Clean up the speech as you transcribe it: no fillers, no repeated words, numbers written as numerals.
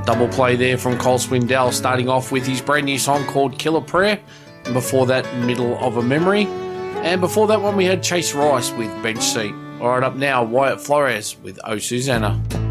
double play there from Cole Swindell, starting off with his brand new song called Killer Prayer. And before that, Middle of a Memory. And before that one, we had Chase Rice with Bench Seat. All right, up now, Wyatt Flores with Oh Susanna.